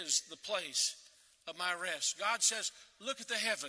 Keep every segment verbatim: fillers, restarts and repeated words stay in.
is the place of my rest. God says, look at the heaven.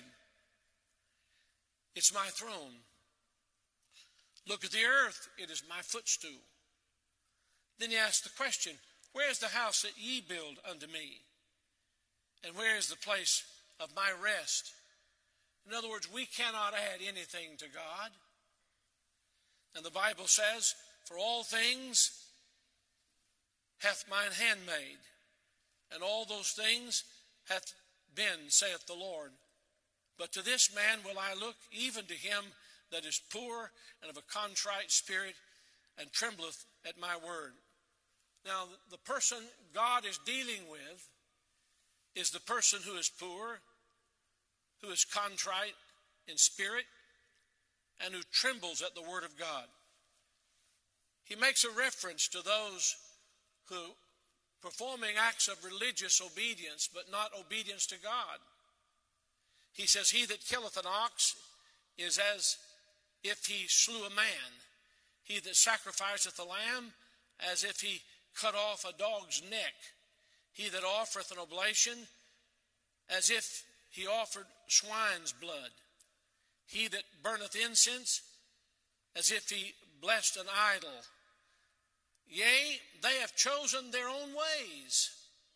It's my throne. Look at the earth. It is my footstool. Then he asks the question, where is the house that ye build unto me? And where is the place of my rest? In other words, we cannot add anything to God. And the Bible says, for all things hath mine hand made, and all those things hath been, saith the Lord. But to this man will I look, even to him that is poor and of a contrite spirit, and trembleth at my word. Now, the person God is dealing with is the person who is poor, who is contrite in spirit, and who trembles at the word of God. He makes a reference to those who performing acts of religious obedience, but not obedience to God. He says, he that killeth an ox is as if he slew a man. He that sacrificeth a lamb, as if he cut off a dog's neck. He that offereth an oblation, as if he offered swine's blood. He that burneth incense, as if he blessed an idol. Yea, they have chosen their own ways,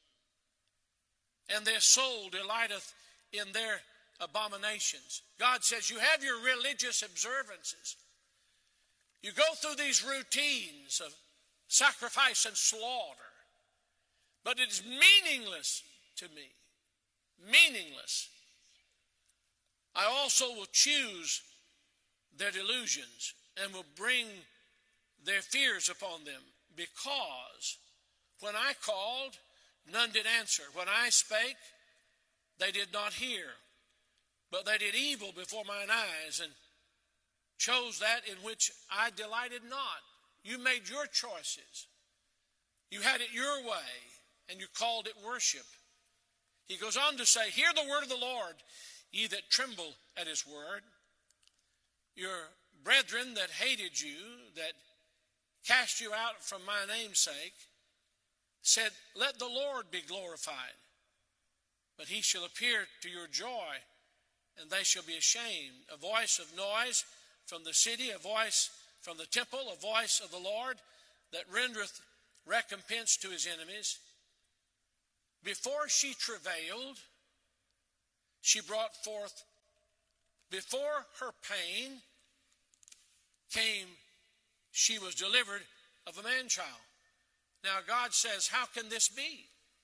and their soul delighteth in their abominations. God says, you have your religious observances. You go through these routines of sacrifice and slaughter, but it is meaningless to me. Meaningless. I also will choose their delusions and will bring their fears upon them, because when I called, none did answer. When I spake, they did not hear. But they did evil before mine eyes, and chose that in which I delighted not. You made your choices. You had it your way, and you called it worship. He goes on to say, hear the word of the Lord, ye that tremble at his word. Your brethren that hated you, that cast you out from my name's sake, said, let the Lord be glorified. But he shall appear to your joy, and they shall be ashamed. A voice of noise from the city, a voice from the temple, a voice of the Lord that rendereth recompense to his enemies. Before she travailed, she brought forth, before her pain came, she was delivered of a man-child. Now God says, how can this be?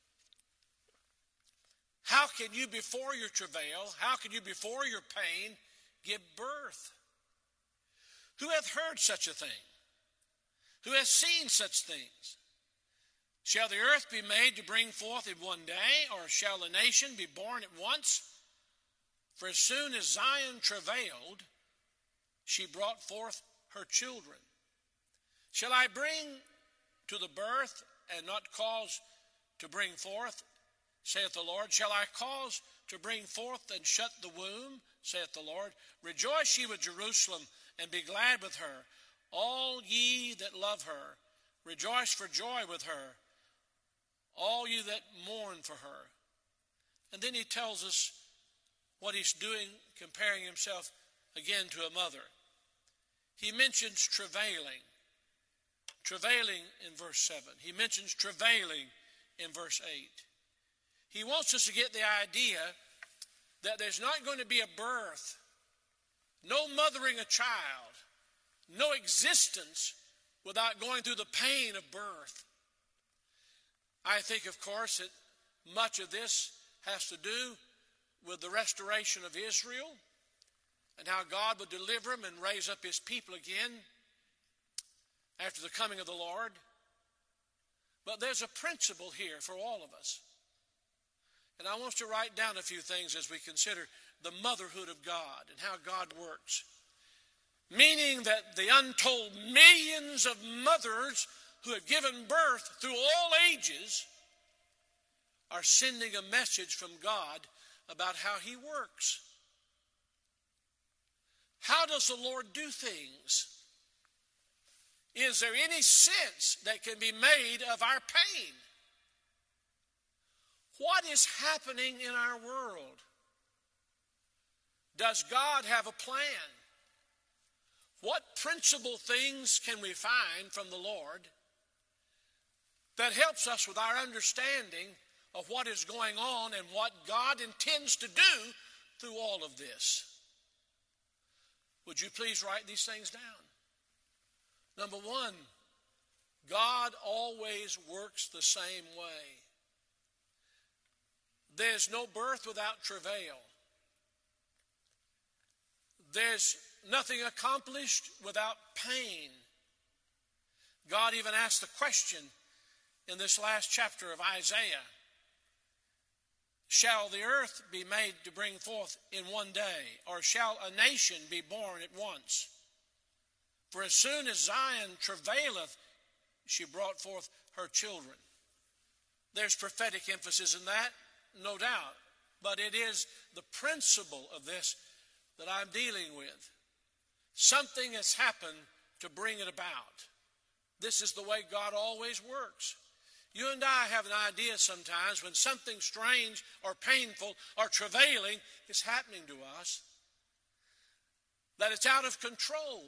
How can you before your travail, how can you before your pain give birth? Who hath heard such a thing? Who hath seen such things? Shall the earth be made to bring forth in one day, or shall a nation be born at once? For as soon as Zion travailed, she brought forth her children. Shall I bring to the birth and not cause to bring forth, saith the Lord? Shall I cause to bring forth and shut the womb, saith the Lord? Rejoice ye with Jerusalem, and be glad with her, all ye that love her. Rejoice for joy with her, all you that mourn for her. And then he tells us what he's doing, comparing himself again to a mother. He mentions travailing. Travailing in verse seven. He mentions travailing in verse eight. He wants us to get the idea that there's not going to be a birth, no mothering a child, no existence without going through the pain of birth. I think, of course, that much of this has to do with the restoration of Israel and how God would deliver him and raise up his people again after the coming of the Lord. But there's a principle here for all of us. And I want to write down a few things as we consider the motherhood of God and how God works. Meaning that the untold millions of mothers who have given birth through all ages are sending a message from God about how he works. How does the Lord do things? Is there any sense that can be made of our pain? Why is happening in our world? Does God have a plan? What principal things can we find from the Lord that helps us with our understanding of what is going on and what God intends to do through all of this? Would you please write these things down? Number one, God always works the same way. There's no birth without travail. There's nothing accomplished without pain. God even asked the question in this last chapter of Isaiah, shall the earth be made to bring forth in one day, or shall a nation be born at once? For as soon as Zion travaileth, she brought forth her children. There's prophetic emphasis in that, no doubt. But it is the principle of this that I'm dealing with. Something has happened to bring it about. This is the way God always works. You and I have an idea sometimes when something strange or painful or travailing is happening to us, that it's out of control.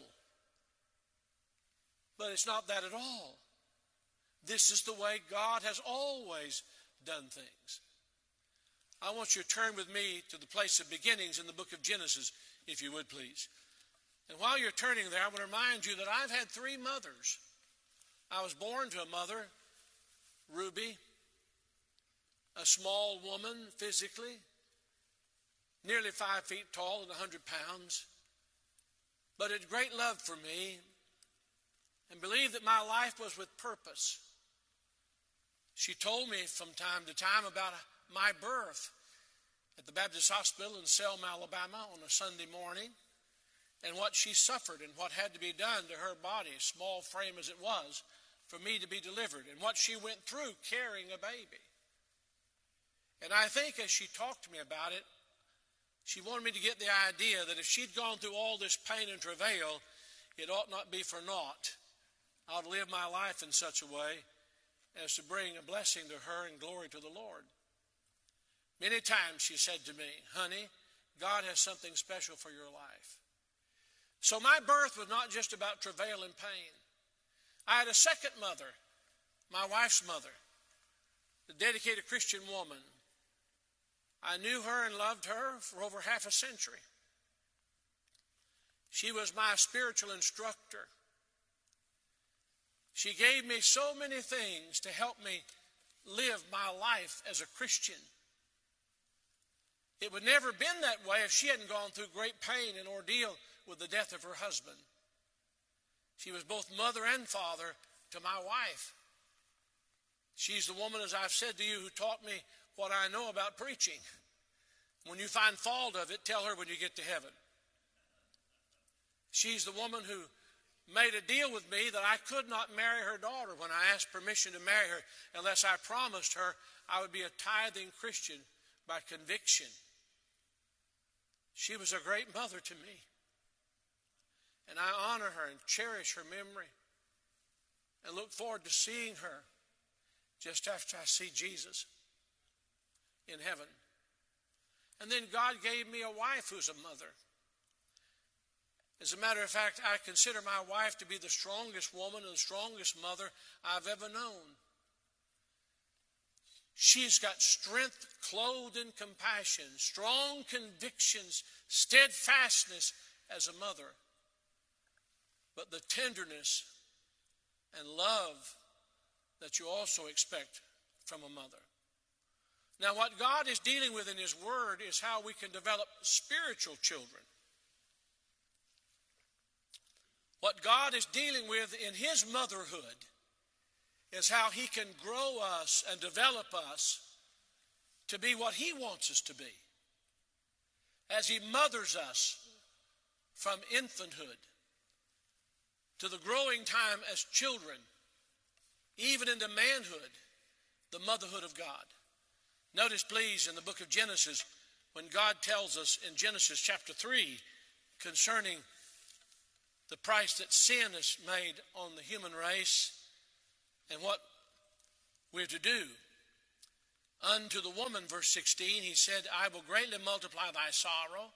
But it's not that at all. This is the way God has always done things. I want you to turn with me to the place of beginnings in the book of Genesis, if you would please. And while you're turning there, I want to remind you that I've had three mothers. I was born to a mother, Ruby, a small woman physically, nearly five feet tall and a hundred pounds, but had great love for me and believed that my life was with purpose. She told me from time to time about my birth at the Baptist Hospital in Selma, Alabama on a Sunday morning, and what she suffered and what had to be done to her body, small frame as it was, for me to be delivered, and what she went through carrying a baby. And I think as she talked to me about it, she wanted me to get the idea that if she'd gone through all this pain and travail, it ought not be for naught. I ought to live my life in such a way as to bring a blessing to her and glory to the Lord. Many times she said to me, honey, God has something special for your life. So my birth was not just about travail and pain. I had a second mother, my wife's mother, a dedicated Christian woman. I knew her and loved her for over half a century. She was my spiritual instructor. She gave me so many things to help me live my life as a Christian. It would never have been that way if she hadn't gone through great pain and ordeal with the death of her husband. She was both mother and father to my wife. She's the woman, as I've said to you, who taught me what I know about preaching. When you find fault of it, tell her when you get to heaven. She's the woman who made a deal with me that I could not marry her daughter when I asked permission to marry her unless I promised her I would be a tithing Christian by conviction. She was a great mother to me. And I honor her and cherish her memory and look forward to seeing her just after I see Jesus in heaven. And then God gave me a wife who's a mother. As a matter of fact, I consider my wife to be the strongest woman and the strongest mother I've ever known. She's got strength clothed in compassion, strong convictions, steadfastness as a mother, but the tenderness and love that you also expect from a mother. Now, what God is dealing with in His Word is how we can develop spiritual children. What God is dealing with in His motherhood is how He can grow us and develop us to be what He wants us to be. As He mothers us from infanthood to the growing time as children, even into manhood, the motherhood of God. Notice, please, in the book of Genesis, when God tells us in Genesis chapter three concerning the price that sin has made on the human race and what we're to do. unto the woman, verse sixteen, he said, I will greatly multiply thy sorrow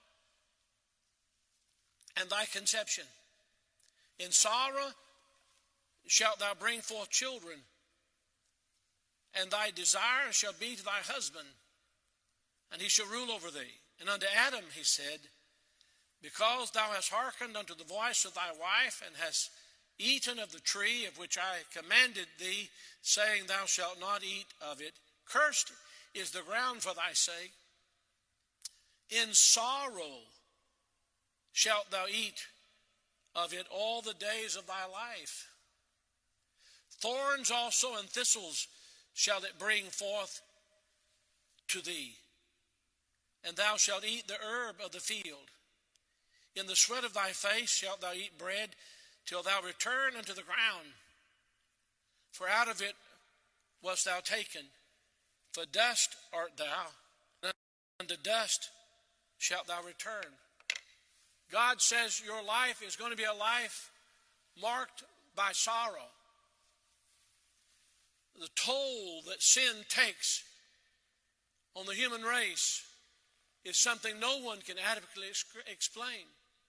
and thy conception. In sorrow shalt thou bring forth children, and thy desire shall be to thy husband, and he shall rule over thee. And unto Adam he said, because thou hast hearkened unto the voice of thy wife, and hast eaten of the tree of which I commanded thee, saying, thou shalt not eat of it, cursed is the ground for thy sake. In sorrow shalt thou eat of it all the days of thy life. Thorns also and thistles shall it bring forth to thee, and thou shalt eat the herb of the field. In the sweat of thy face shalt thou eat bread, till thou return unto the ground. For out of it wast thou taken, for dust art thou, and unto dust shalt thou return. God says your life is going to be a life marked by sorrow. The toll that sin takes on the human race is something no one can adequately explain.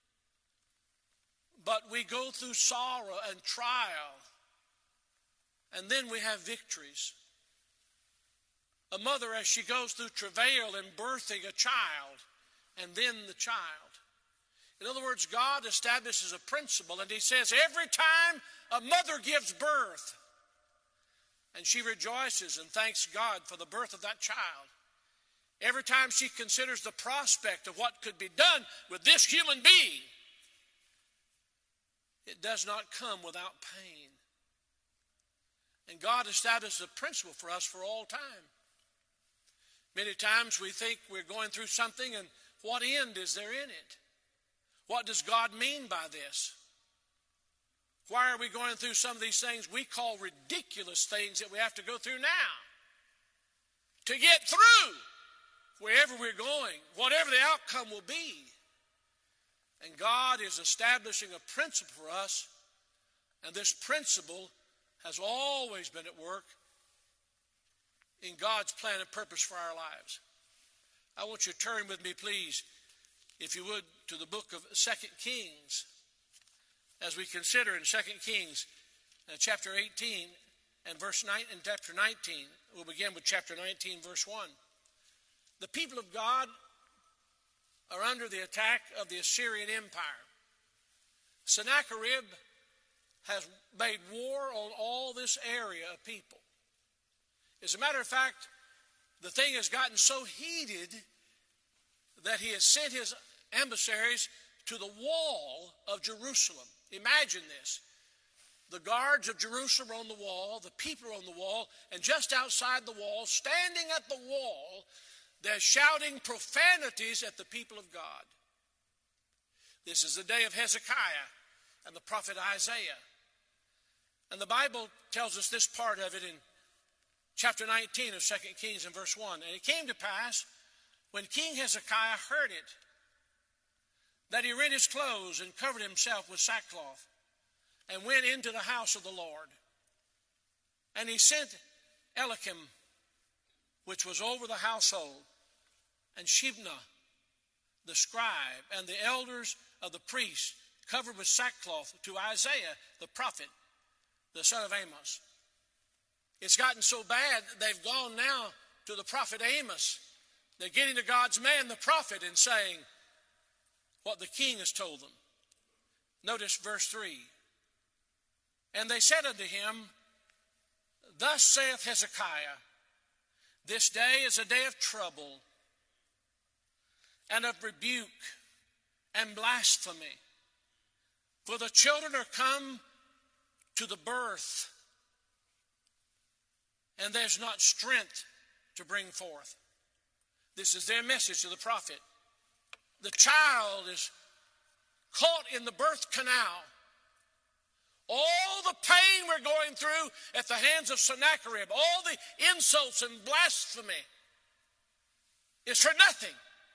But we go through sorrow and trial, and then we have victories. A mother, as she goes through travail in birthing a child, and then the child. In other words, God establishes a principle, and he says every time a mother gives birth, and she rejoices and thanks God for the birth of that child, every time she considers the prospect of what could be done with this human being, it does not come without pain. And God establishes a principle for us for all time. Many times we think we're going through something, and what end is there in it? What does God mean by this? Why are we going through some of these things we call ridiculous things that we have to go through now? To get through wherever we're going, whatever the outcome will be. And God is establishing a principle for us, and this principle has always been at work in God's plan and purpose for our lives. I want you to turn with me, please, if you would, to the book of Second Kings, as we consider in Second Kings uh, chapter eighteen and verse nine, and chapter nineteen. We'll begin with chapter nineteen, verse one. The people of God are under the attack of the Assyrian Empire. Sennacherib has made war on all this area of people. As a matter of fact, the thing has gotten so heated that he has sent his emissaries to the wall of Jerusalem. Imagine this. The guards of Jerusalem are on the wall, the people are on the wall, and just outside the wall, standing at the wall, they're shouting profanities at the people of God. This is the day of Hezekiah and the prophet Isaiah. And the Bible tells us this part of it in chapter nineteen of Second Kings and verse one. And it came to pass, when King Hezekiah heard it, that he rent his clothes and covered himself with sackcloth, and went into the house of the Lord. And he sent Eliakim, which was over the household, and Shebna, the scribe, and the elders of the priests, covered with sackcloth, to Isaiah, the prophet, the son of Amos. It's gotten so bad, they've gone now to the prophet Amos. They're getting to God's man, the prophet, and saying what the king has told them. Notice verse three. And they said unto him, thus saith Hezekiah, this day is a day of trouble, and of rebuke, and blasphemy. For the children are come to the birth, and there's not strength to bring forth. This is their message to the prophet. The child is caught in the birth canal. All the pain we're going through at the hands of Sennacherib, all the insults and blasphemy, is for nothing.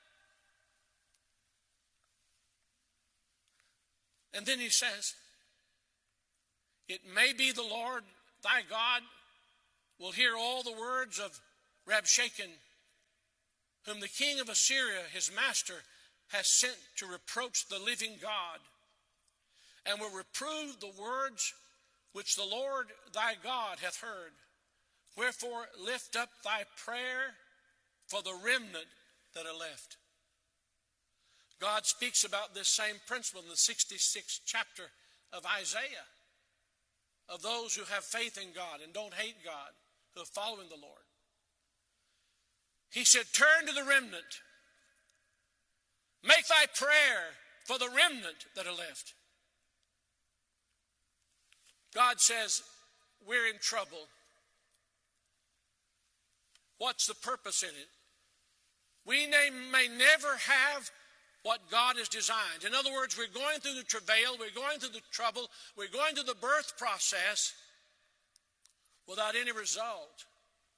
And then he says, it may be the Lord thy God will hear all the words of Rabshakeh, whom the king of Assyria, his master, has sent to reproach the living God, and will reprove the words which the Lord thy God hath heard. Wherefore lift up thy prayer for the remnant that are left. God speaks about this same principle in the sixty-sixth chapter of Isaiah, of those who have faith in God and don't hate God, who are following the Lord. He said, turn to the remnant. Make thy prayer for the remnant that are left. God says, we're in trouble. What's the purpose in it? We may, may never have what God has designed. In other words, we're going through the travail, we're going through the trouble, we're going through the birth process without any result.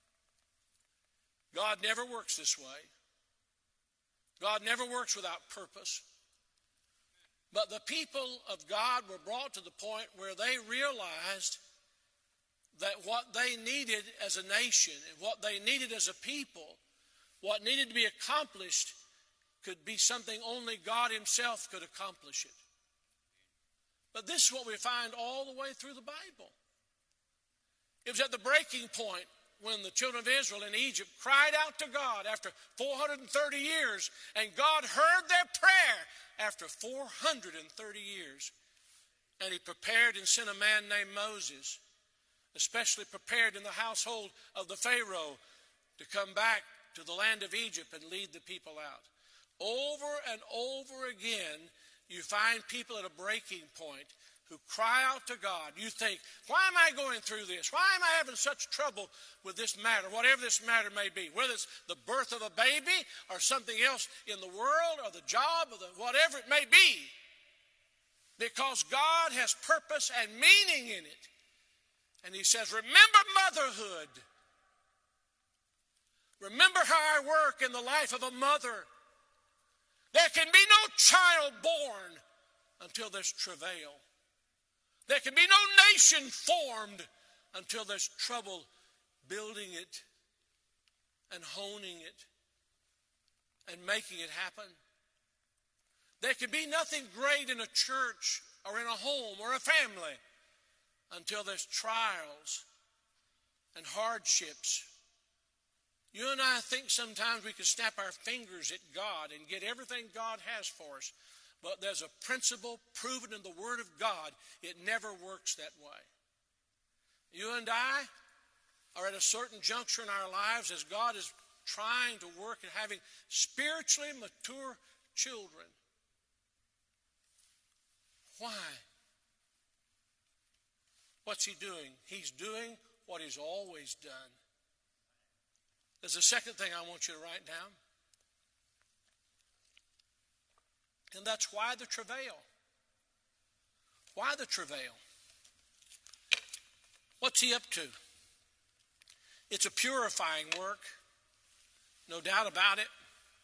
God never works this way. God never works without purpose. But the people of God were brought to the point where they realized that what they needed as a nation and what they needed as a people, what needed to be accomplished, could be something only God himself could accomplish it. But this is what we find all the way through the Bible. It was at the breaking point when the children of Israel in Egypt cried out to God after four hundred thirty years, and God heard their prayer after four hundred thirty years. And he prepared and sent a man named Moses, especially prepared in the household of the Pharaoh, to come back to the land of Egypt and lead the people out. Over and over again, you find people at a breaking point who cry out to God. You think, why am I going through this? Why am I having such trouble with this matter, whatever this matter may be, whether it's the birth of a baby or something else in the world or the job or the whatever it may be, because God has purpose and meaning in it. And he says, remember motherhood. Remember how I work in the life of a mother. There can be no child born until there's travail. There can be no nation formed until there's trouble building it and honing it and making it happen. There can be nothing great in a church or in a home or a family until there's trials and hardships. You and I think sometimes we can snap our fingers at God and get everything God has for us. But there's a principle proven in the Word of God. It never works that way. You and I are at a certain juncture in our lives as God is trying to work and having spiritually mature children. Why? What's he doing? He's doing what he's always done. There's a second thing I want you to write down. And that's why the travail. Why the travail? What's he up to? It's a purifying work, no doubt about it.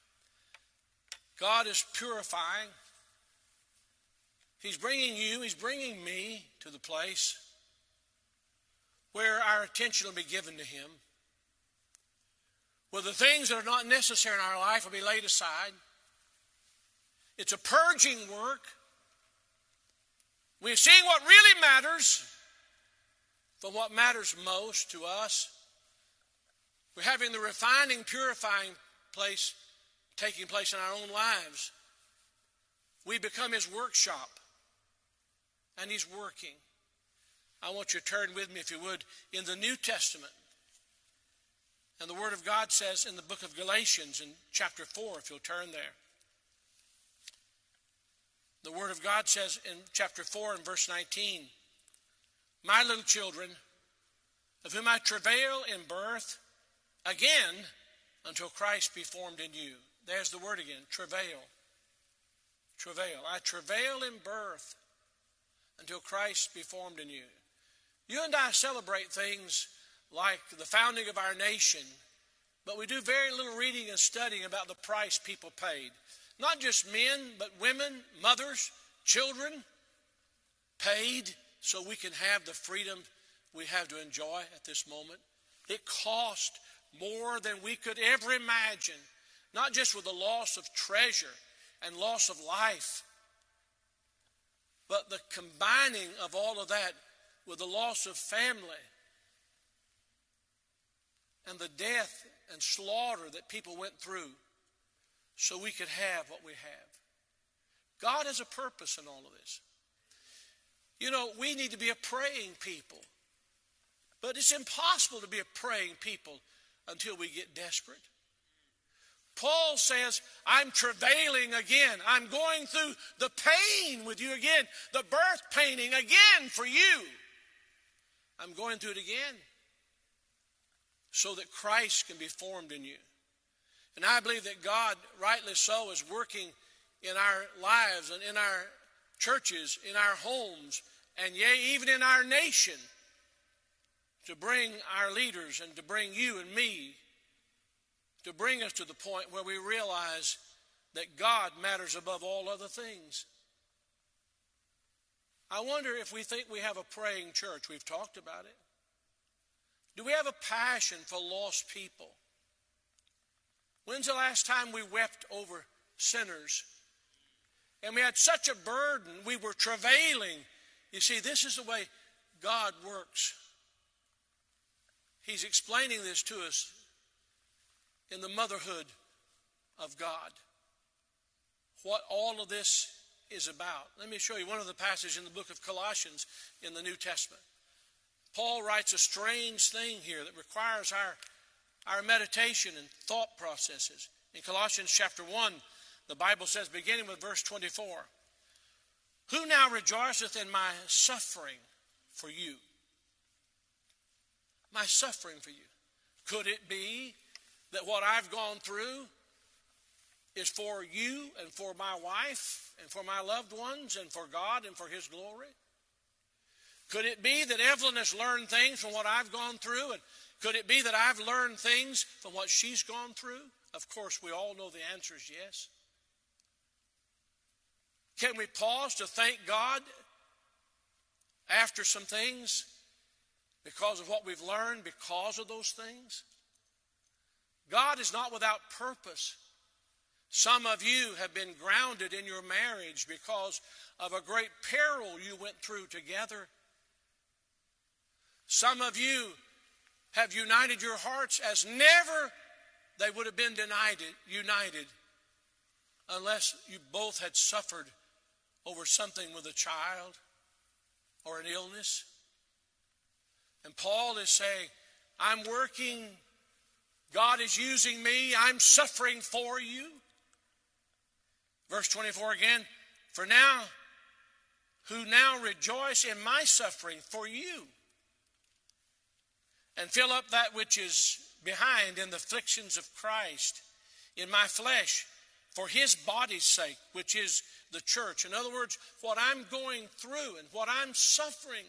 God is purifying. He's bringing you, he's bringing me to the place where our attention will be given to him, where the things that are not necessary in our life will be laid aside. It's a purging work. We're seeing what really matters from what matters most to us. We're having the refining, purifying place taking place in our own lives. We become his workshop, and he's working. I want you to turn with me, if you would, in the New Testament. And the Word of God says in the book of Galatians in chapter four, if you'll turn there. The Word of God says in chapter four and verse nineteen, my little children, of whom I travail in birth, again, until Christ be formed in you. There's the word again, travail. Travail. I travail in birth until Christ be formed in you. You and I celebrate things like the founding of our nation, but we do very little reading and studying about the price people paid. Not just men, but women, mothers, children paid so we can have the freedom we have to enjoy at this moment. It cost more than we could ever imagine, not just with the loss of treasure and loss of life, but the combining of all of that with the loss of family and the death and slaughter that people went through so we could have what we have. God has a purpose in all of this. You know, we need to be a praying people. But it's impossible to be a praying people until we get desperate. Paul says, I'm travailing again. I'm going through the pain with you again. The birth paining again for you. I'm going through it again so that Christ can be formed in you. And I believe that God, rightly so, is working in our lives and in our churches, in our homes, and yea, even in our nation, to bring our leaders and to bring you and me, to bring us to the point where we realize that God matters above all other things. I wonder if we think we have a praying church. We've talked about it. Do we have a passion for lost people? When's the last time we wept over sinners? And we had such a burden, we were travailing. You see, this is the way God works. He's explaining this to us in the motherhood of God. What all of this is about. Let me show you one of the passages in the book of Colossians in the New Testament. Paul writes a strange thing here that requires our, our meditation and thought processes. In Colossians chapter one, the Bible says, beginning with verse twenty-four, who now rejoiceth in my suffering for you? My suffering for you. Could it be that what I've gone through is for you and for my wife and for my loved ones and for God and for His glory? Could it be that Evelyn has learned things from what I've gone through? And could it be that I've learned things from what she's gone through? Of course, we all know the answer is yes. Can we pause to thank God after some things because of what we've learned because of those things? God is not without purpose. Some of you have been grounded in your marriage because of a great peril you went through together. Some of you have united your hearts as never they would have been united, united unless you both had suffered over something with a child or an illness. And Paul is saying, I'm working, God is using me, I'm suffering for you. Verse twenty-four again, for now, who now rejoice in my suffering for you, and fill up that which is behind in the afflictions of Christ in my flesh for His body's sake, which is the church. In other words, what I'm going through and what I'm suffering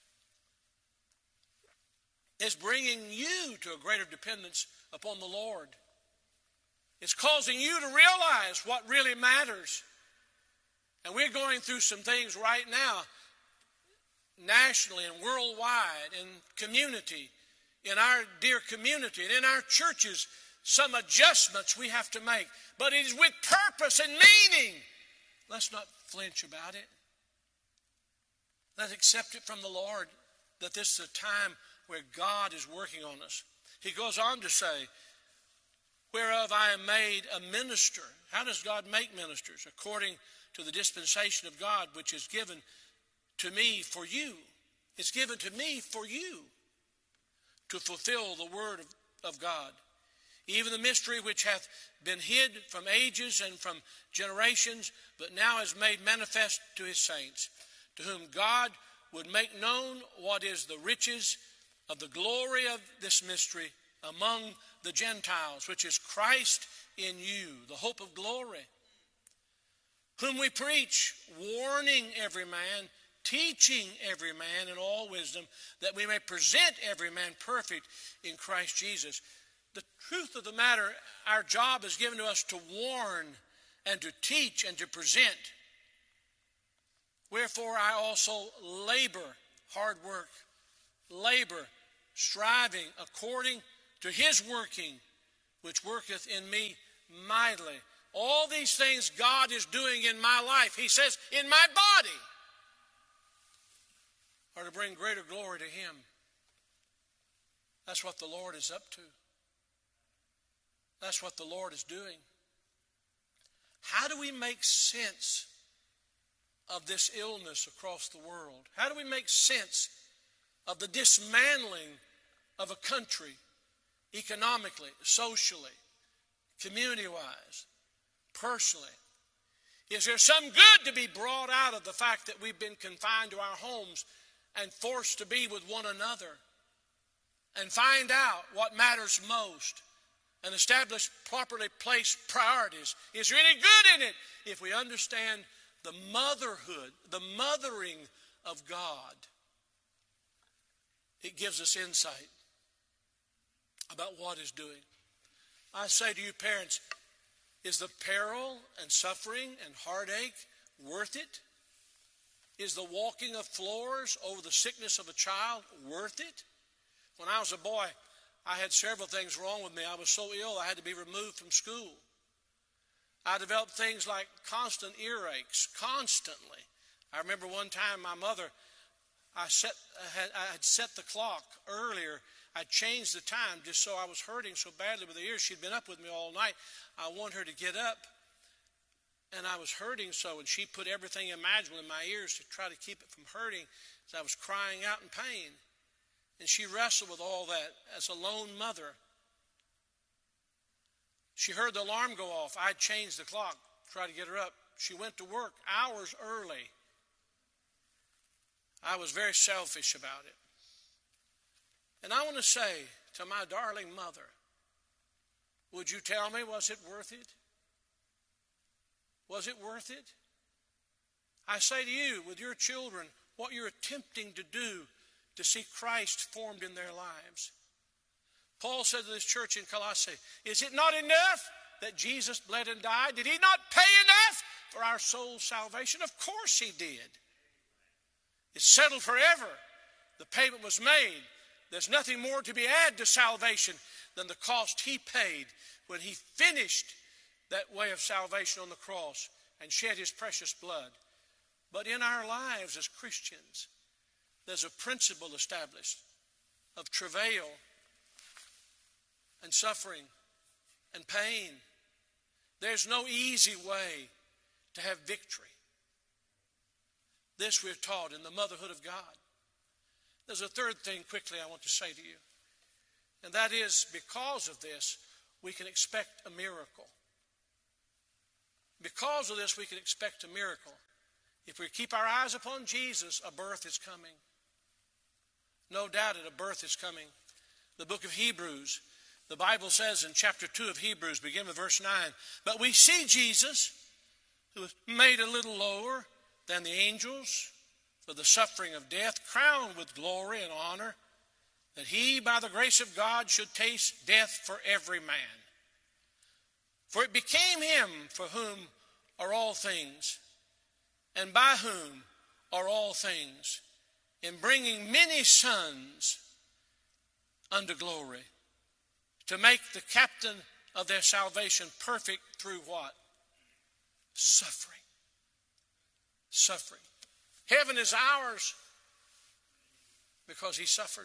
is bringing you to a greater dependence upon the Lord. It's causing you to realize what really matters. And we're going through some things right now, nationally and worldwide, in community, in our dear community, and in our churches, some adjustments we have to make. But it is with purpose and meaning. Let's not flinch about it. Let's accept it from the Lord that this is a time where God is working on us. He goes on to say, whereof I am made a minister. How does God make ministers? According to the dispensation of God, which is given to me for you. It's given to me for you to fulfill the word of, of God. Even the mystery which hath been hid from ages and from generations, but now is made manifest to His saints, to whom God would make known what is the riches of the glory of this mystery among the Gentiles, which is Christ in you, the hope of glory, whom we preach, warning every man, teaching every man in all wisdom, that we may present every man perfect in Christ Jesus. The truth of the matter, our job is given to us to warn and to teach and to present. Wherefore I also labor, hard work, labor, striving according to his working, which worketh in me mightily. All these things God is doing in my life, he says, in my body, are to bring greater glory to him. That's what the Lord is up to. That's what the Lord is doing. How do we make sense of this illness across the world? How do we make sense of the dismantling of a country economically, socially, community-wise, personally? Is there some good to be brought out of the fact that we've been confined to our homes and forced to be with one another and find out what matters most and establish properly placed priorities? Is there any good in it if we understand the motherhood, the mothering of God? It gives us insight about what He's doing. I say to you parents, is the peril and suffering and heartache worth it? Is the walking of floors over the sickness of a child worth it? When I was a boy, I had several things wrong with me. I was so ill I had to be removed from school. I developed things like constant earaches, constantly. I remember one time my mother, I set, I had, I had set the clock earlier. I changed the time just so I was hurting so badly with the ears. She'd been up with me all night. I wanted her to get up, and I was hurting so, and she put everything imaginable in my ears to try to keep it from hurting as I was crying out in pain. And she wrestled with all that as a lone mother. She heard the alarm go off. I changed the clock, tried to get her up. She went to work hours early. I was very selfish about it. And I want to say to my darling mother, would you tell me, was it worth it? Was it worth it? I say to you, with your children, what you're attempting to do to see Christ formed in their lives. Paul said to this church in Colossae, is it not enough that Jesus bled and died? Did he not pay enough for our soul's salvation? Of course he did. It's settled forever. The payment was made. There's nothing more to be added to salvation than the cost he paid when he finished that way of salvation on the cross and shed his precious blood. But in our lives as Christians, there's a principle established of travail and suffering and pain. There's no easy way to have victory. This we're taught in the motherhood of God. There's a third thing quickly I want to say to you, and that is because of this, we can expect a miracle. Because of this, we can expect a miracle. If we keep our eyes upon Jesus, a birth is coming. No doubt it, a birth is coming. The book of Hebrews, the Bible says in chapter two of Hebrews, begin with verse nine, but we see Jesus, who was made a little lower than the angels for the suffering of death, crowned with glory and honor, that he, by the grace of God, should taste death for every man. For it became him for whom are all things, and by whom are all things, in bringing many sons unto glory, to make the captain of their salvation perfect through what? Suffering. Suffering. Heaven is ours because he suffered.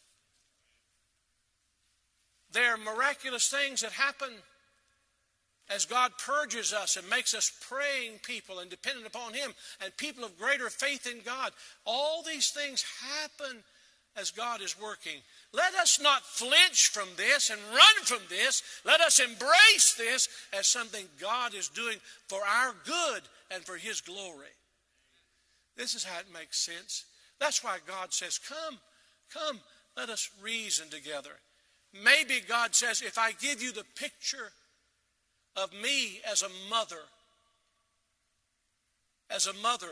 There are miraculous things that happen as God purges us and makes us praying people and dependent upon him and people of greater faith in God. All these things happen as God is working. Let us not flinch from this and run from this. Let us embrace this as something God is doing for our good and for his glory. This is how it makes sense. That's why God says, come, come, let us reason together. Maybe God says, if I give you the picture of me as a mother, as a mother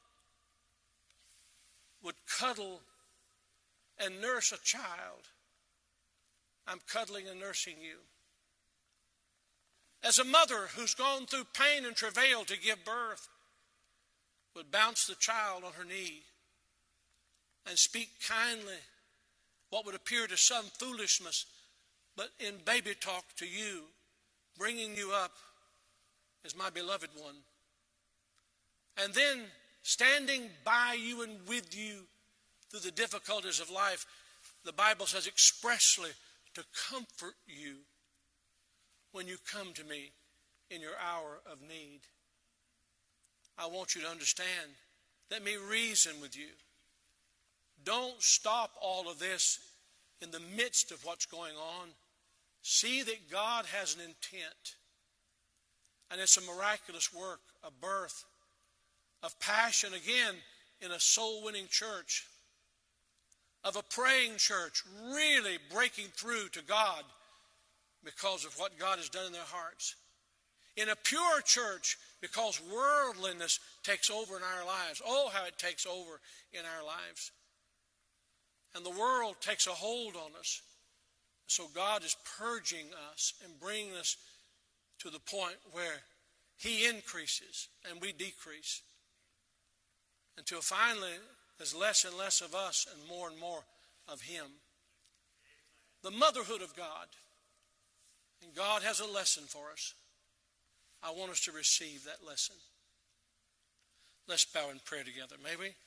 would cuddle and nurse a child, I'm cuddling and nursing you. As a mother who's gone through pain and travail to give birth, would bounce the child on her knee and speak kindly what would appear to some foolishness but in baby talk to you, bringing you up as my beloved one. And then standing by you and with you through the difficulties of life, the Bible says expressly to comfort you when you come to me in your hour of need. I want you to understand. Let me reason with you. Don't stop all of this in the midst of what's going on. See that God has an intent. And it's a miraculous work, a birth, of passion again in a soul-winning church, of a praying church really breaking through to God because of what God has done in their hearts. In a pure church because worldliness takes over in our lives. Oh, how it takes over in our lives. And the world takes a hold on us. So God is purging us and bringing us to the point where He increases and we decrease. Until finally there's less and less of us and more and more of Him. The motherhood of God. And God has a lesson for us. I want us to receive that lesson. Let's bow in prayer together, may we?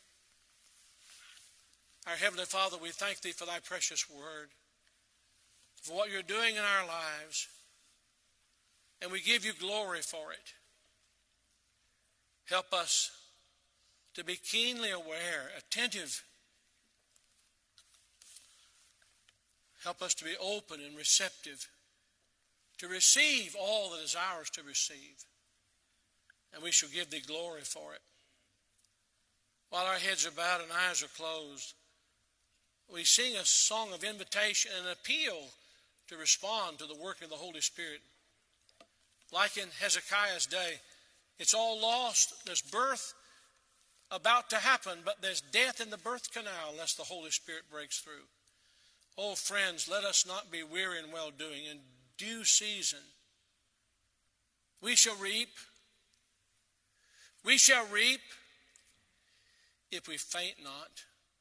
Our Heavenly Father, we thank Thee for Thy precious word, for what You're doing in our lives, and we give You glory for it. Help us to be keenly aware, attentive. Help us to be open and receptive to receive all that is ours to receive. And we shall give Thee glory for it. While our heads are bowed and eyes are closed, we sing a song of invitation and appeal to respond to the work of the Holy Spirit. Like in Hezekiah's day, it's all lost. There's birth about to happen, but there's death in the birth canal unless the Holy Spirit breaks through. Oh, friends, let us not be weary in well-doing. In due season, we shall reap. We shall reap if we faint not.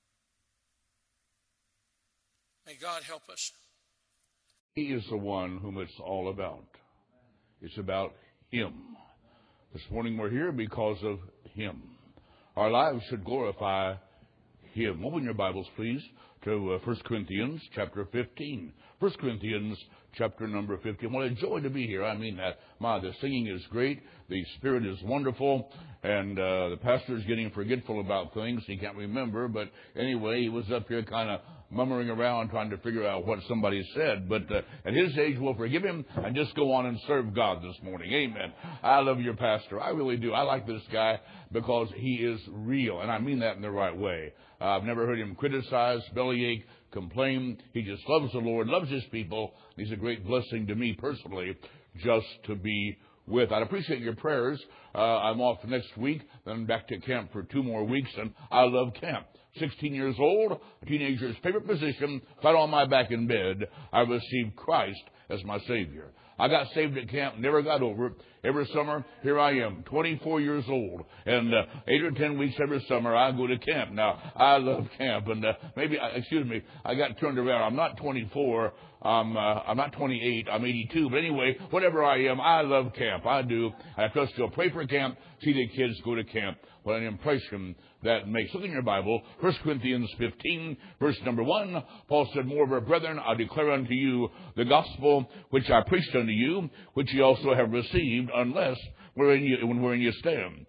May God help us. He is the one whom it's all about. It's about Him. This morning we're here because of Him. Our lives should glorify Him. Open your Bibles, please, to uh, First Corinthians chapter fifteen. First Corinthians chapter number fifteen. What a joy to be here. I mean that. My, the singing is great. The Spirit is wonderful. And uh, the pastor is getting forgetful about things. He can't remember. But anyway, he was up here kind of murmuring around trying to figure out what somebody said. But uh, at his age, we'll forgive him and just go on and serve God this morning. Amen. I love your pastor. I really do. I like this guy because he is real. And I mean that in the right way. Uh, I've never heard him criticize, bellyache, complain. He just loves the Lord, loves His people. He's a great blessing to me personally just to be with. I'd appreciate your prayers. Uh, I'm off next week, then back to camp for two more weeks, and I love camp. sixteen years old, a teenager's favorite position, flat on my back in bed, I received Christ as my Savior. I got saved at camp, never got over it. Every summer, here I am, twenty-four years old, and uh, eight or ten weeks every summer I go to camp. Now, I love camp, and uh, maybe, uh, excuse me, I got turned around. I'm not twenty-four, I'm, uh, I'm not twenty-eight, I'm eighty-two, but anyway, whatever I am, I love camp. I do. I trust you'll pray for camp, see the kids go to camp. What an impression that makes. Look in your Bible, First Corinthians fifteen, verse number one. Paul said, Moreover, brethren, I declare unto you the gospel which I preached unto you, which ye also have received, unless wherein you, wherein you stand.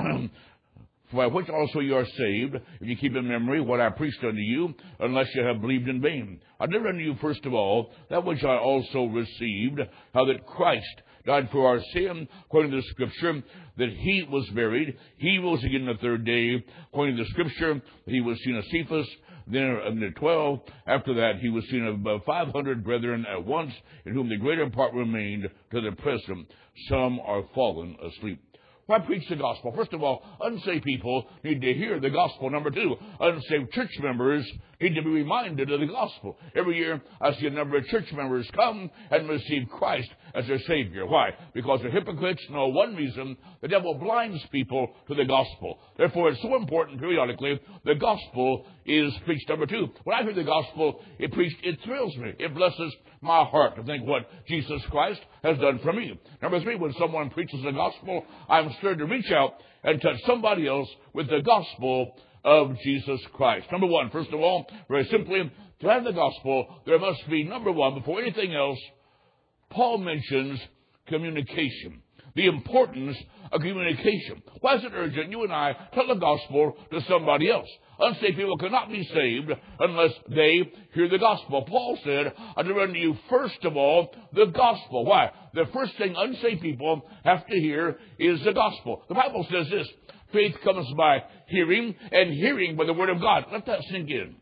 For by which also you are saved, if you keep in memory what I preached unto you, unless you have believed in vain. I delivered unto you first of all that which I also received, how that Christ died for our sin, according to the Scripture, that He was buried. He rose again the third day, according to the Scripture, He was seen of Cephas, then of the twelve. After that, He was seen of about five hundred brethren at once, in whom the greater part remained to the present. Some are fallen asleep. Why preach the gospel? First of all, unsaved people need to hear the gospel. Number two, unsaved church members need to be reminded of the gospel. Every year, I see a number of church members come and receive Christ as their Savior. Why? Because they're hypocrites. No, one reason, the devil blinds people to the gospel. Therefore, it's so important periodically, the gospel is preached. Number two, when I hear the gospel, it preached, it thrills me. It blesses my heart to think what Jesus Christ has done for me. Number three, when someone preaches the gospel, I'm stirred to reach out and touch somebody else with the gospel of Jesus Christ. Number one, first of all, very simply, to have the gospel, there must be, number one, before anything else, Paul mentions communication. The importance of communication. Why is it urgent you and I tell the gospel to somebody else? Unsaved people cannot be saved unless they hear the gospel. Paul said, I deliver unto you first of all the gospel. Why? The first thing unsaved people have to hear is the gospel. The Bible says this, faith comes by hearing, and hearing by the word of God. Let that sink in.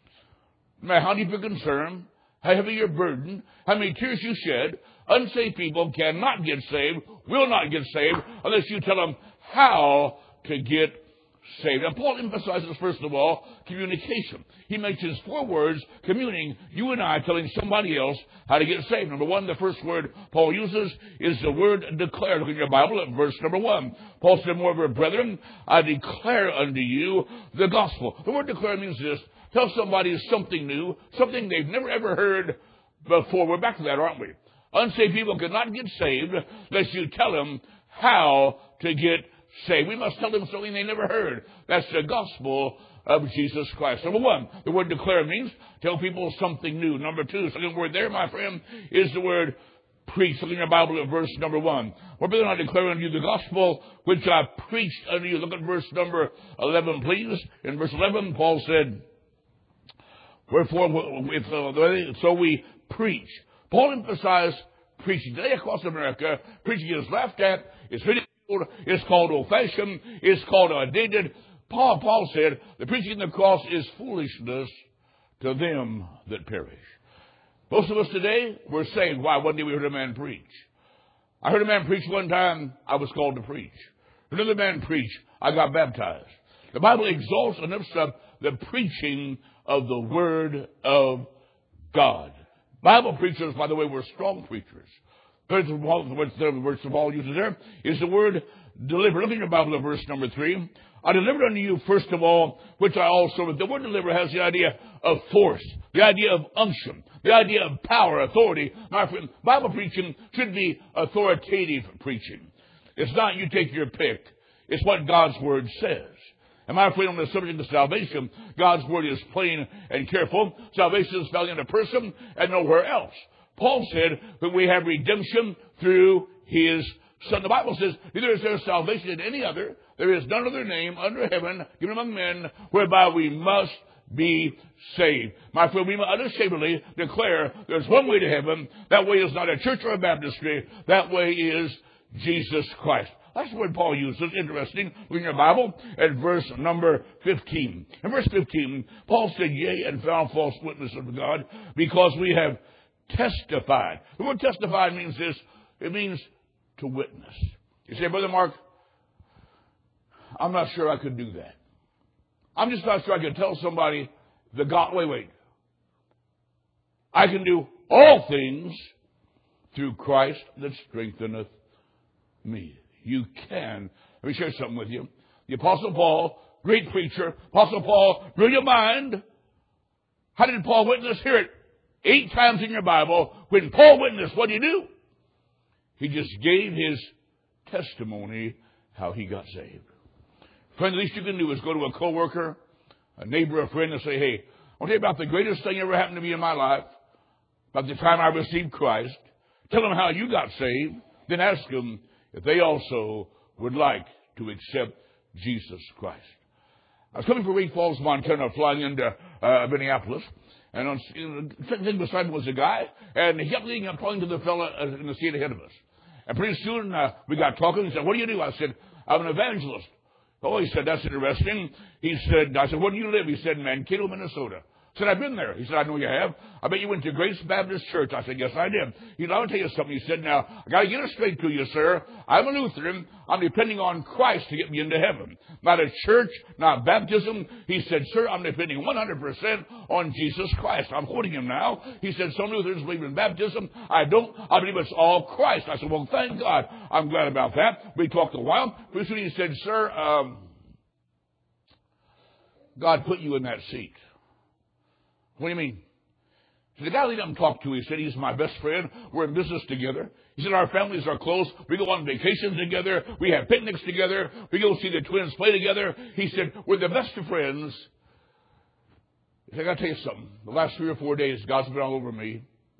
No matter how deep your concern, how heavy your burden, how many tears you shed, unsaved people cannot get saved, will not get saved, unless you tell them how to get saved. And Paul emphasizes, first of all, communication. He mentions four words, communing, you and I telling somebody else how to get saved. Number one, the first word Paul uses is the word declare. Look in your Bible at verse number one. Paul said, moreover, brethren, I declare unto you the gospel. The word declare means this, tell somebody something new, something they've never ever heard before. We're back to that, aren't we? Unsaved people cannot get saved unless you tell them how to get saved. We must tell them something they never heard. That's the gospel of Jesus Christ. Number one, the word declare means tell people something new. Number two, second word there, my friend, is the word preach. Look in your Bible at verse number one. What brethren, I declare unto you the gospel which I preached unto you. Look at verse number eleven, please. In verse eleven, Paul said, wherefore, if, uh, so we preach. Paul emphasized preaching. Today across America, preaching is laughed at, it's ridiculed, it's called old-fashioned, it's called outdated. Paul, Paul said, the preaching of the cross is foolishness to them that perish. Most of us today, we're saying, why, one day we heard a man preach. I heard a man preach one time, I was called to preach. Another man preached, I got baptized. The Bible exalts and lifts up the preaching of the Word of God. Bible preachers, by the way, were strong preachers. First of all, the verse of Paul uses there is the word deliver. Look in your Bible at verse number three. I delivered unto you, first of all, which I also... The word deliver has the idea of force, the idea of unction, the idea of power, authority. My friend, Bible preaching should be authoritative preaching. It's not you take your pick. It's what God's Word says. And my friend, on the subject of salvation, God's Word is plain and careful. Salvation is found in a person and nowhere else. Paul said that we have redemption through His Son. The Bible says, neither is there salvation in any other. There is none other name under heaven given among men whereby we must be saved. My friend, we must unashamedly declare there's one way to heaven. That way is not a church or a baptistry. That way is Jesus Christ. That's the word Paul uses. Interesting. Look in your Bible at verse number fifteen. In verse fifteen, Paul said, yea, and found false witnesses of God, because we have testified. The word testified means this. It means to witness. You say, Brother Mark, I'm not sure I could do that. I'm just not sure I could tell somebody the God. Wait, wait. I can do all things through Christ that strengtheneth me. You can. Let me share something with you. The Apostle Paul, great preacher. Apostle Paul, brilliant mind. How did Paul witness? Hear it eight times in your Bible. When Paul witnessed, what did he do? He just gave his testimony how he got saved. Friend, the least you can do is go to a coworker, a neighbor, a friend, and say, hey, I'll tell you about the greatest thing ever happened to me in my life, about the time I received Christ. Tell them how you got saved. Then ask them if they also would like to accept Jesus Christ. I was coming from Great Falls, Montana, flying into uh, Minneapolis, and on, the second thing beside me was a guy, and he kept leading up, talking to the fellow in the seat ahead of us. And pretty soon uh, we got talking. He said, what do you do? I said, I'm an evangelist. Oh, he said, that's interesting. He said, I said, where do you live? He said, Mankato, Minnesota. I said, I've been there. He said, I know you have. I bet you went to Grace Baptist Church. I said, yes, I did. He said, I'll tell you something. He said, now, I got to get it straight to you, sir. I'm a Lutheran. I'm depending on Christ to get me into heaven. Not a church, not baptism. He said, sir, I'm depending one hundred percent on Jesus Christ. I'm quoting him now. He said, some Lutherans believe in baptism. I don't. I believe it's all Christ. I said, well, thank God. I'm glad about that. We talked a while. Pretty soon he said, sir, um, God put you in that seat. What do you mean? So the guy I let him talk to, he said, he's my best friend. We're in business together. He said, our families are close. We go on vacations together. We have picnics together. We go see the twins play together. He said, we're the best of friends. He said, I got to tell you something. The last three or four days, God's been all over me.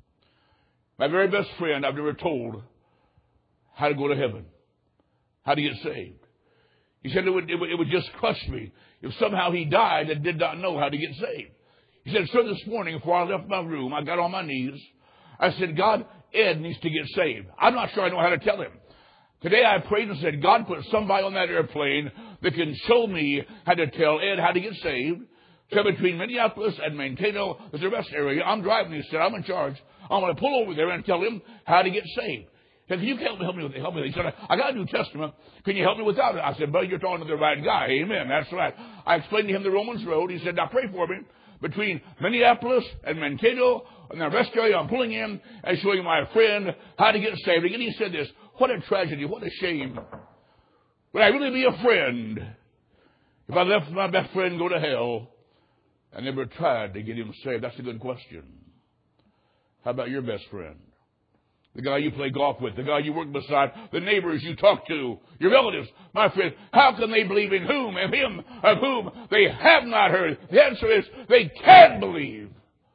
My very best friend, I've never told how to go to heaven, how to get saved. He said it would, it would, it would just crush me if somehow he died and did not know how to get saved. He said, sir, this morning before I left my room, I got on my knees. I said, God, Ed needs to get saved. I'm not sure I know how to tell him. Today I prayed and said, God, put somebody on that airplane that can show me how to tell Ed how to get saved. So between Minneapolis and Mankato is the rest area. I'm driving. He said, I'm in charge. I'm going to pull over there and tell him how to get saved. He said, can you help me, help me with it? Help me with it? He said, I got a New Testament. Can you help me without it? I said, buddy, you're talking to the right guy. Amen. That's right. I explained to him the Romans Road. He said, now pray for me. Between Minneapolis and Mankato and the rest area, I'm pulling in and showing my friend how to get saved. Again, he said this, what a tragedy, what a shame. Would I really be a friend if I left my best friend go to hell and never tried to get him saved? That's a good question. How about your best friend? The guy you play golf with, the guy you work beside, the neighbors you talk to, your relatives. My friend, how can they believe in whom and him of whom they have not heard? The answer is they can't believe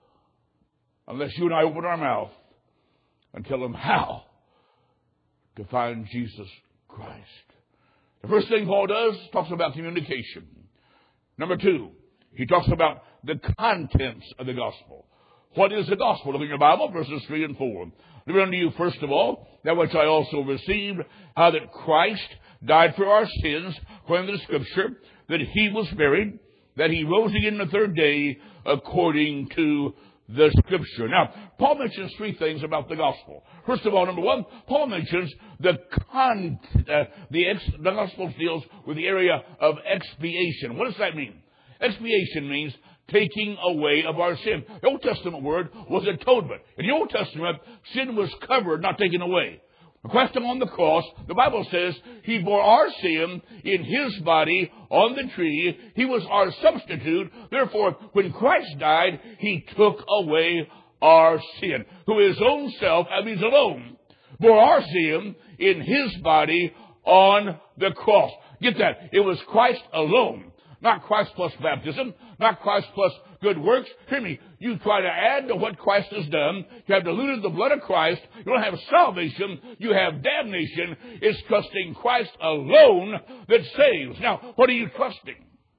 unless you and I open our mouth and tell them how to find Jesus Christ. The first thing Paul does, talks about communication. Number two, he talks about the contents of the gospel. What is the gospel? Look in your Bible, verses three and four. Read unto you, first of all, that which I also received, how that Christ died for our sins, according to the Scripture, that he was buried, that he rose again the third day, according to the Scripture. Now, Paul mentions three things about the gospel. First of all, number one, Paul mentions the con, uh, the, ex, the gospel deals with the area of expiation. What does that mean? Expiation means taking away of our sin. The Old Testament word was atonement. In the Old Testament, sin was covered, not taken away. Christ on the cross, the Bible says, he bore our sin in his body on the tree. He was our substitute. Therefore, when Christ died, he took away our sin. Who his own self, and he's alone, bore our sin in his body on the cross. Get that. It was Christ alone. Not Christ plus baptism, not Christ plus good works. Hear me, you try to add to what Christ has done. You have diluted the blood of Christ. You don't have salvation. You have damnation. It's trusting Christ alone that saves. Now, what are you trusting?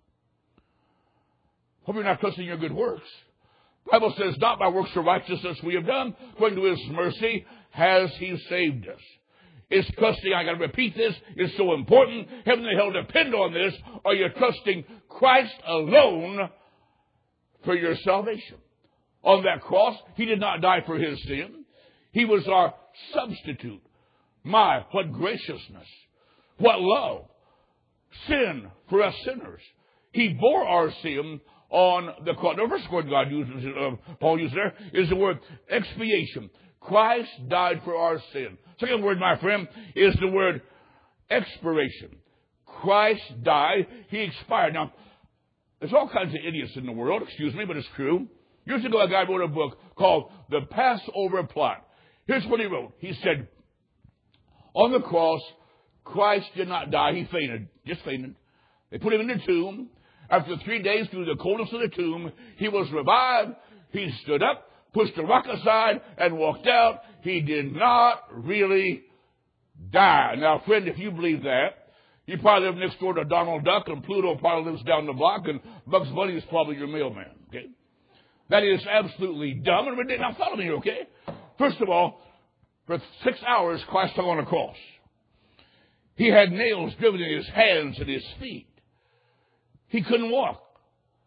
Hope you're not trusting your good works. The Bible says, not by works of righteousness we have done, according to his mercy has he saved us. It's trusting, I got to repeat this, it's so important. Heaven and hell depend on this. Are you trusting Christ alone for your salvation? On that cross, he did not die for his sin. He was our substitute. My, what graciousness. What love. Sin for us sinners. He bore our sin on the cross. The first word God uses, uh, Paul uses there, is the word expiation. Christ died for our sin. Second word, my friend, is the word expiration. Christ died. He expired. Now, there's all kinds of idiots in the world, excuse me, but it's true. Years ago, a guy wrote a book called The Passover Plot. Here's what he wrote. He said, on the cross, Christ did not die. He fainted. Just fainted. They put him in the tomb. After three days through the coldness of the tomb, he was revived. He stood up, pushed the rock aside, and walked out. He did not really die. Now, friend, if you believe that, you probably live next door to Donald Duck, and Pluto probably lives down the block, and Bugs Bunny is probably your mailman, okay? That is absolutely dumb and ridiculous. Now, follow me here, okay? First of all, for six hours, Christ hung on a cross. He had nails driven in his hands and his feet. He couldn't walk.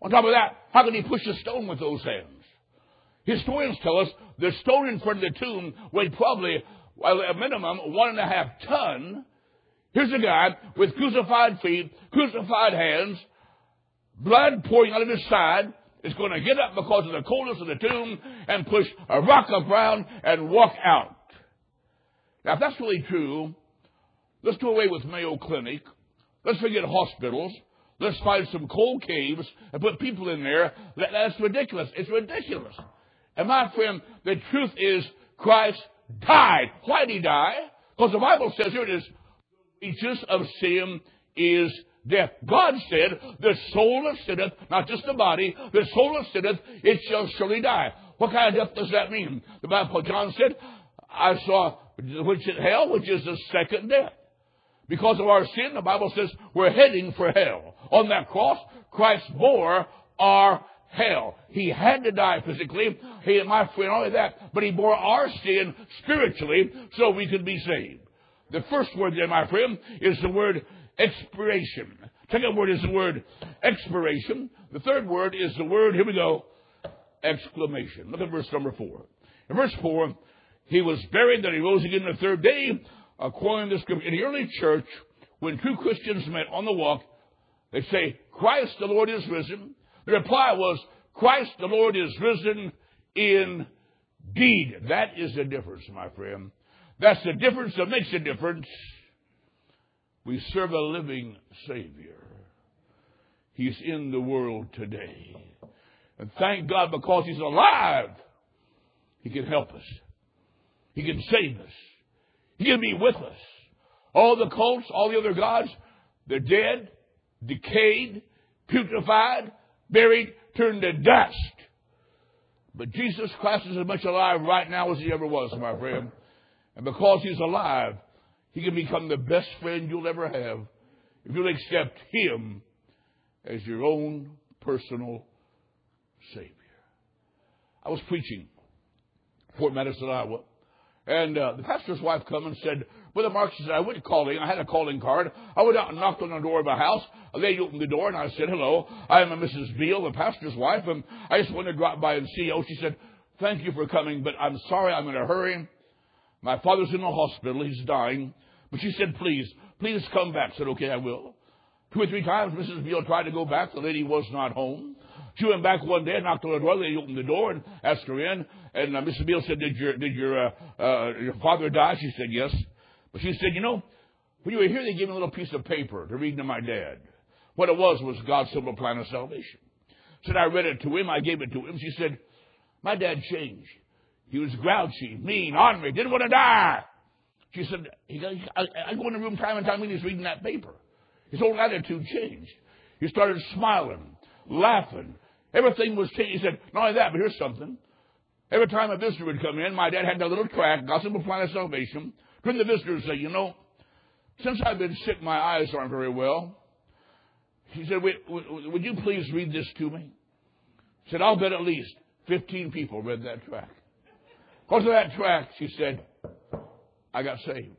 On top of that, how can he push a stone with those hands? Historians tell us the stone in front of the tomb weighed probably, well, a minimum, one and a half ton. Here's a guy with crucified feet, crucified hands, blood pouring out of his side, is going to get up because of the coldness of the tomb and push a rock around and walk out. Now, if that's really true, let's do away with Mayo Clinic. Let's forget hospitals. Let's find some coal caves and put people in there. That, that's ridiculous. It's ridiculous. And my friend, the truth is Christ died. Why did he die? Because the Bible says, here it is, the wages of sin is death. God said, the soul that sinneth, not just the body, the soul that sinneth, it shall surely die. What kind of death does that mean? The Bible, John said, I saw, which is hell, which is the second death. Because of our sin, the Bible says, we're heading for hell. On that cross, Christ bore our hell. He had to die physically. He, my friend, only that, but he bore our sin spiritually so we could be saved. The first word there, my friend, is the word expiration. Second word is the word expiration. The third word is the word, here we go, exclamation. Look at verse number four. In verse four, he was buried, then he rose again the third day, according to the scripture. In the early church, when two Christians met on the walk, they say, Christ the Lord is risen. The reply was, Christ the Lord is risen indeed. That is the difference, my friend. That's the difference that makes a difference. We serve a living Savior. He's in the world today. And thank God, because he's alive, he can help us. He can save us. He can be with us. All the cults, all the other gods, they're dead, decayed, putrefied, buried, turned to dust. But Jesus Christ is as much alive right now as he ever was, my friend. And because he's alive, he can become the best friend you'll ever have if you'll accept him as your own personal Savior. I was preaching Fort Madison, Iowa, and uh, the pastor's wife come and said, Brother Mark, she said, I went calling. I had a calling card. I went out and knocked on the door of a house. A lady opened the door, and I said, hello, I am a Missus Beal, the pastor's wife, and I just wanted to drop by and see you. She said, thank you for coming, but I'm sorry, I'm in a hurry. My father's in the hospital. He's dying. But she said, please, please come back. I said, okay, I will. Two or three times, Missus Beal tried to go back. The lady was not home. She went back one day and knocked on the door. The lady opened the door and asked her in. And uh, Missus Beal said, did your did your uh, uh, your father die? She said, yes. But she said, you know, when you were here, they gave me a little piece of paper to read to my dad. What it was was God's simple plan of salvation. Said I read it to him. I gave it to him. She said, my dad changed. He was grouchy, mean, ornery, didn't want to die. She said, he, I, I go in the room time and time when he's reading that paper. His whole attitude changed. He started smiling, laughing. Everything was changed. He said, not only that, but here's something. Every time a visitor would come in, my dad had that little tract, God's simple plan of salvation. Turn the visitor and say, you know, since I've been sick, my eyes aren't very well. He said, would, would you please read this to me? He said, I'll bet at least fifteen people read that tract. Because of that tract, she said, I got saved.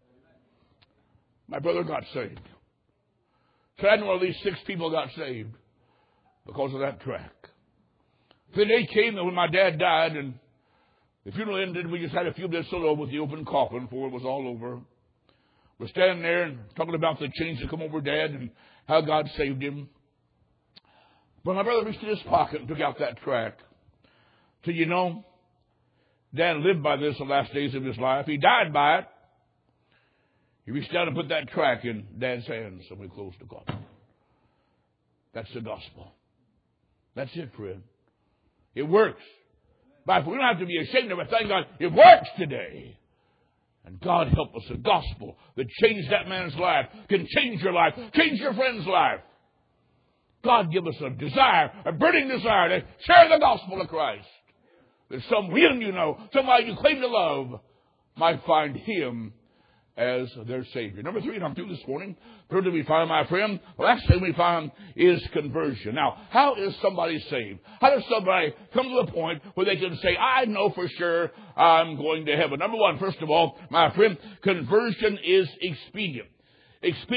My brother got saved. So I know at least six people got saved because of that tract. The day came that when my dad died and the funeral ended, we just had a few minutes alone with the open coffin before it was all over. We're standing there and talking about the change that come over Dad and how God saved him. But my brother reached in his pocket and took out that tract. So you know, Dad lived by this the last days of his life. He died by it. He reached down and put that tract in Dad's hands and we closed the coffin. That's the gospel. That's it, friend. It works. But we don't have to be ashamed of it. Thank God it works today. And God help us. The gospel that changed that man's life can change your life, change your friend's life. God give us a desire, a burning desire to share the gospel of Christ. That someone you know, somebody you claim to love, might find him as their Savior. Number three, and I'm through this morning. Third we find, my friend, the last thing we find is conversion. Now, how is somebody saved? How does somebody come to the point where they can say, I know for sure I'm going to heaven? Number one, first of all, my friend, conversion is expedient. Expedient.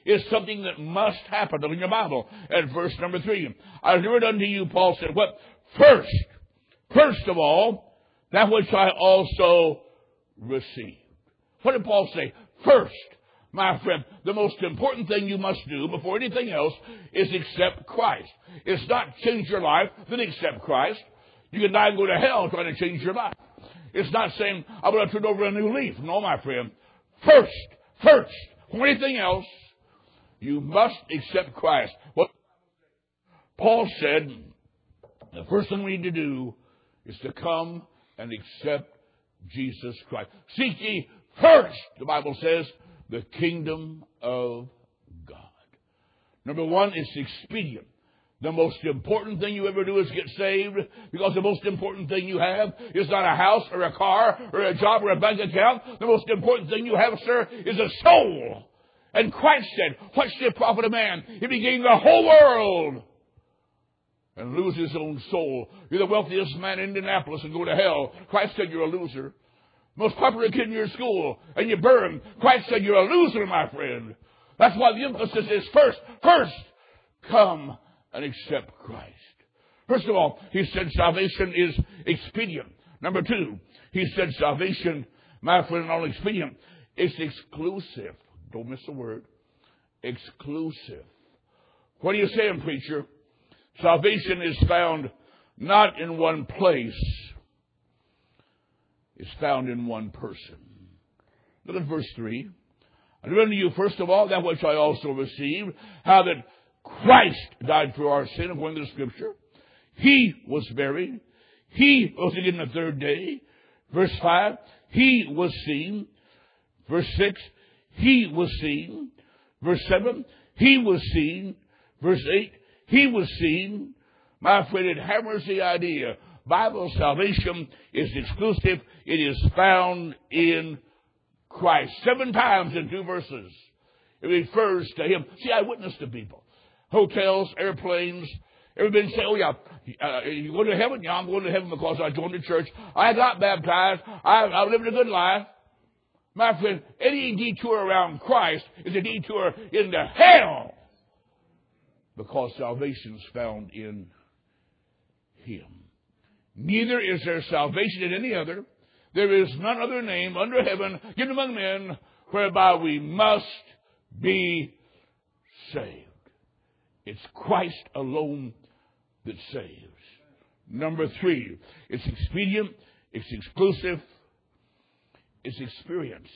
is something that must happen. Look in your Bible at verse number three. I delivered unto you, Paul said, what? First, first of all, that which I also received. What did Paul say? First, my friend, the most important thing you must do before anything else is accept Christ. It's not change your life, then accept Christ. You can die and go to hell trying to change your life. It's not saying, I'm going to turn over a new leaf. No, my friend. First, first, before anything else, you must accept Christ. What Paul said, the first thing we need to do is to come and accept Jesus Christ. Seek ye first, the Bible says, the kingdom of God. Number one, it's expedient. The most important thing you ever do is get saved, because the most important thing you have is not a house or a car or a job or a bank account. The most important thing you have, sir, is a soul. And Christ said, what should it profit a man if he gained the whole world and lose his own soul? You're the wealthiest man in Indianapolis and go to hell. Christ said you're a loser. Most popular kid in your school, and you burn. Christ said you're a loser, my friend. That's why the emphasis is first, first, come and accept Christ. First of all, he said salvation is expedient. Number two, he said salvation, my friend, not only expedient, it's exclusive. Don't miss a word. Exclusive. What are you saying, preacher? Salvation is found not in one place. It's found in one person. Look at verse three. I deliver unto you, first of all, that which I also received, how that Christ died for our sin, according to the Scripture. He was buried. He rose again the third day. Verse five, he was seen. Verse six, he was seen. Verse seven, he was seen. Verse eight, he was seen. My friend, it hammers the idea. Bible salvation is exclusive. It is found in Christ. Seven times in two verses, it refers to him. See, I witnessed to people. Hotels, airplanes. Everybody say, oh yeah, uh, you go to heaven? Yeah, I'm going to heaven because I joined the church. I got baptized. I, I lived a good life. My friend, any detour around Christ is a detour into hell, because salvation is found in him. Neither is there salvation in any other. There is none other name under heaven given among men whereby we must be saved. It's Christ alone that saves. Number three, it's expedient, it's exclusive, it's experienced.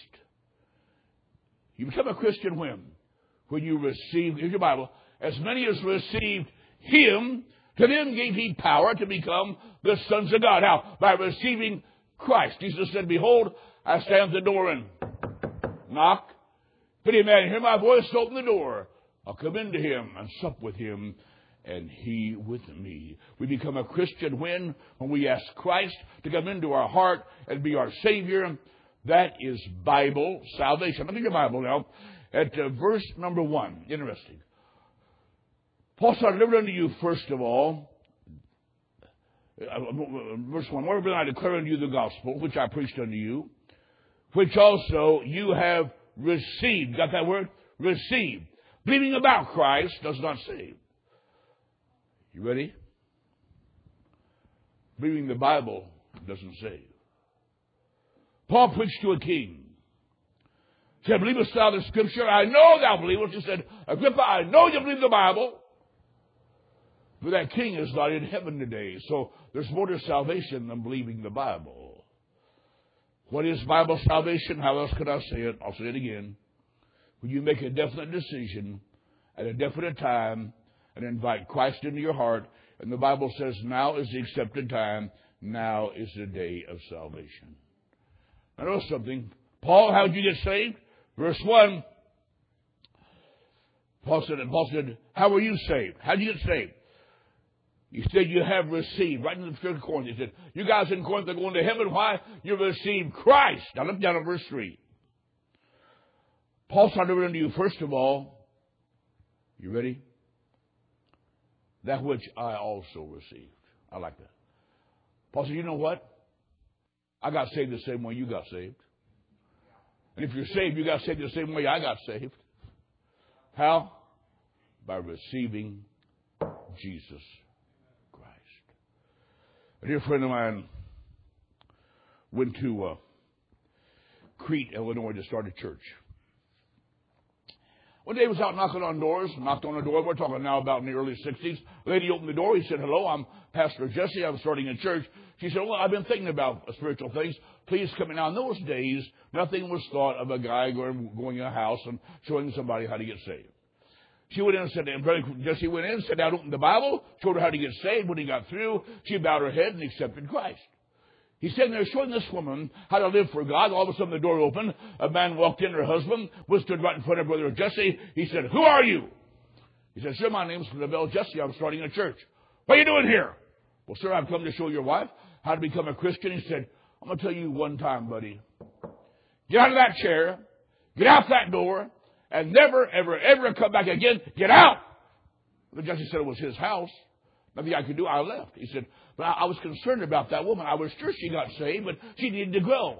You become a Christian when? When you receive, here's your Bible, as many as received him, to them gave he power to become the sons of God. How? By receiving Christ. Jesus said, behold, I stand at the door and knock. If any man hear my voice, open the door. I'll come into him and sup with him, and he with me. We become a Christian when? When we ask Christ to come into our heart and be our Savior. That is Bible salvation. Look at your Bible now at uh, verse number one. Interesting. Paul said, I delivered unto you first of all, uh, verse one, wherever I declare unto you the gospel, which I preached unto you, which also you have received. Got that word? Received. Believing about Christ does not save. You ready? Believing the Bible doesn't save. Paul preached to a king. He said, believest thou the Scripture? I know thou believest. He said, Agrippa, I know you believe the Bible. But that king is not in heaven today. So there's more to salvation than believing the Bible. What is Bible salvation? How else could I say it? I'll say it again. When you make a definite decision at a definite time and invite Christ into your heart, and the Bible says now is the accepted time, now is the day of salvation. I know something. Paul, how did you get saved? Verse one. Paul said, Paul said, how were you saved? How did you get saved? He said, you have received. Right in the church of Corinth, he said, you guys in Corinth are going to heaven. Why? You've received Christ. Now look down at verse three. Paul started unto you, first of all, you ready? That which I also received. I like that. Paul said, you know what? I got saved the same way you got saved. And if you're saved, you got saved the same way I got saved. How? By receiving Jesus Christ. A dear friend of mine went to uh, Crete, Illinois to start a church. One day he was out knocking on doors, knocked on a door. We're talking now about in the early sixties. Lady opened the door. He said, hello, I'm Pastor Jesse. I'm starting a church. She said, well, I've been thinking about spiritual things. Please come in. Now, in those days, nothing was thought of a guy going, going in a house and showing somebody how to get saved. She went in and said, and Brother Jesse went in, sat down, opened the Bible, showed her how to get saved. When he got through, she bowed her head and accepted Christ. He's sitting there showing this woman how to live for God. All of a sudden the door opened. A man walked in, her husband, was stood right in front of Brother Jesse. He said, who are you? He said, sir, my name's Lavelle Jesse. I'm starting a church. What are you doing here? Well, sir, I've come to show your wife how to become a Christian. He said, I'm going to tell you one time, buddy. Get out of that chair. Get out that door. And never, ever, ever come back again. Get out. Brother Jesse said it was his house. Nothing I could do. I left. He said, but I, I was concerned about that woman. I was sure she got saved, but she needed to grow.